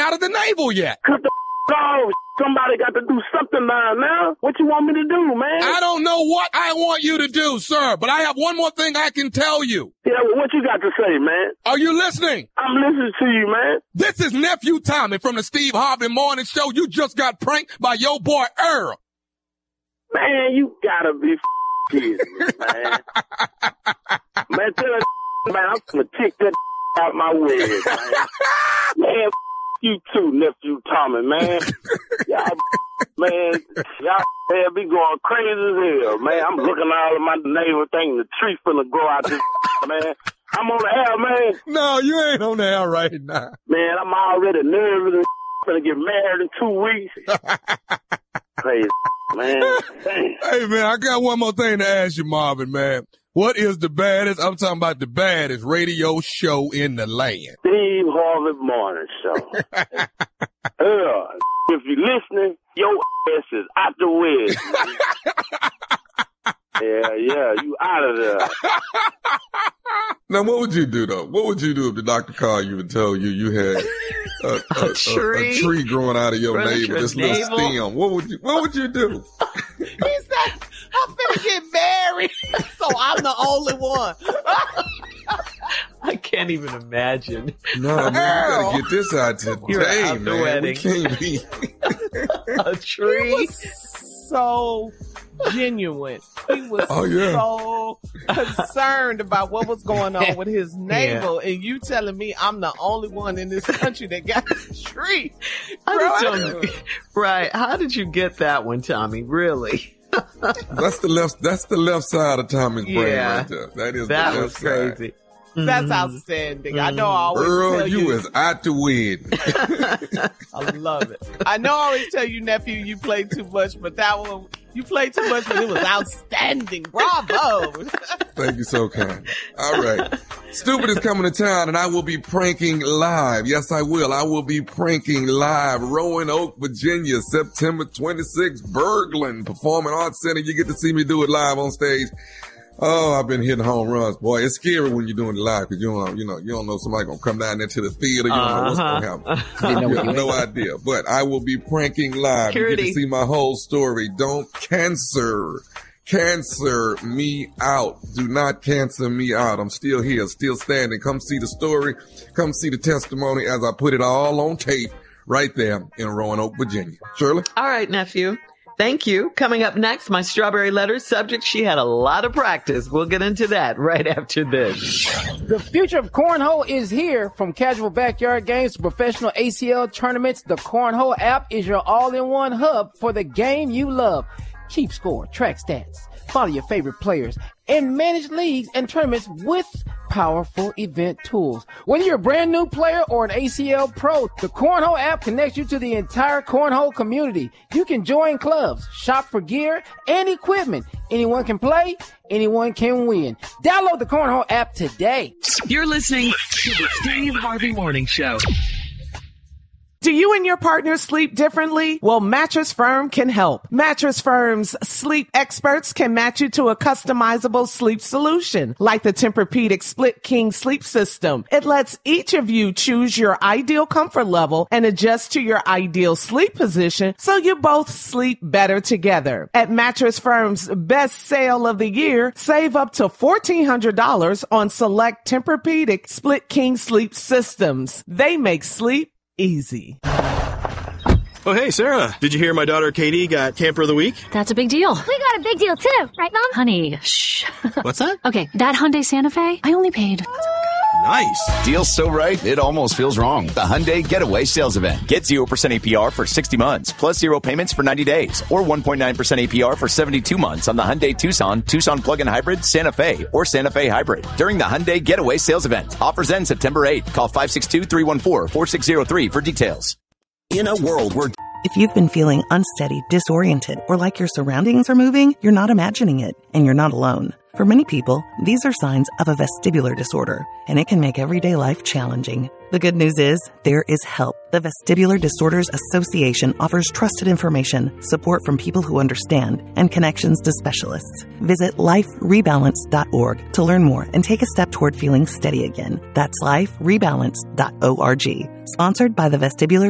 out of the Naval yet. Cut the off. Somebody got to do something by now. What you want me to do, man? I don't know what I want you to do, sir, but I have one more thing I can tell you. Yeah, well, what you got to say, man? Are you listening? I'm listening to you, man. This is Nephew Tommy from the Steve Harvey Morning Show. You just got pranked by your boy Earl. Man, you gotta be kidding me, man. Man, tell that man, I'm gonna kick that out my way, man. Man, you too, Nephew Tommy, man. Y'all have me going crazy as hell, man. I'm looking all of my neighbor thinking the tree finna grow out this, man. I'm on the air, man. No, you ain't on the air right now. Man, I'm already nervous and finna get married in 2 weeks. Crazy, man. Dang. Hey, man, I got one more thing to ask you, Marvin, man. What is the baddest, I'm talking about the baddest radio show in the land? Steve Harvey Morning Show. If you're listening, your ass is out the way. Yeah, you out of there. Now, what would you do, though? What would you do if the doctor called you and told you you had a tree growing out of your navel, this little stem? What would you do? He said, I'm finna get married, so I'm the only one. I can't even imagine. No, man, you gotta get this out today, man. Wedding. We can't be a tree. He was so genuine. He was so concerned about what was going on with his navel, and you telling me I'm the only one in this country that got a tree. Right. How did you get that one, Tommy? Really? That's the left side of Tommy's brain right there. That is that the left was crazy. Side. That's outstanding. I know I always Earl, tell you is out to win. I love it. I know I always tell you, nephew, you play too much, but that one, you played too much, but it was outstanding. Bravo. Thank you so kind. All right. Stupid is coming to town, and I will be pranking live. Yes, I will. I will be pranking live. Roanoke, Virginia, September 26th, Berglund Performing Arts Center. You get to see me do it live on stage. Oh, I've been hitting home runs, boy. It's scary when you're doing it live because you don't know somebody gonna come down there to the theater. You don't know what's gonna happen. You have no idea. But I will be pranking live. You get to see my whole story. Don't cancer me out. Do not cancer me out. I'm still here, still standing. Come see the story. Come see the testimony as I put it all on tape right there in Roanoke, Virginia. Shirley? All right, nephew. Thank you. Coming up next, my strawberry letter subject. She had a lot of practice. We'll get into that right after this. The future of cornhole is here. From casual backyard games to professional ACL tournaments, the Cornhole app is your all-in-one hub for the game you love. Keep score, track stats, follow your favorite players, and manage leagues and tournaments with powerful event tools. Whether you're a brand new player or an ACL pro, the Cornhole app connects you to the entire Cornhole community. You can join clubs, shop for gear and equipment. Anyone can play, anyone can win. Download the Cornhole app today. You're listening to the Steve Harvey Morning Show. Do you and your partner sleep differently? Well, Mattress Firm can help. Mattress Firm's sleep experts can match you to a customizable sleep solution, like the Tempur-Pedic Split King Sleep System. It lets each of you choose your ideal comfort level and adjust to your ideal sleep position so you both sleep better together. At Mattress Firm's best sale of the year, save up to $1,400 on select Tempur-Pedic Split King Sleep Systems. They make sleep easy. Oh, hey, Sarah. Did you hear my daughter Katie got Camper of the Week? That's a big deal. We got a big deal, too. Right, Mom? Honey, shh. What's that? Okay, that Hyundai Santa Fe, I only paid... Nice. Deal's so right, it almost feels wrong. The Hyundai Getaway Sales Event. Get 0% APR for 60 months, plus 0 payments for 90 days, or 1.9% APR for 72 months on the Hyundai Tucson, Tucson Plug-in Hybrid, Santa Fe, or Santa Fe Hybrid. During the Hyundai Getaway Sales Event. Offers end September 8th. Call 562-314-4603 for details. In a world where... If you've been feeling unsteady, disoriented, or like your surroundings are moving, you're not imagining it, and you're not alone. For many people, these are signs of a vestibular disorder, and it can make everyday life challenging. The good news is, there is help. The Vestibular Disorders Association offers trusted information, support from people who understand, and connections to specialists. Visit liferebalance.org to learn more and take a step toward feeling steady again. That's liferebalance.org. Sponsored by the Vestibular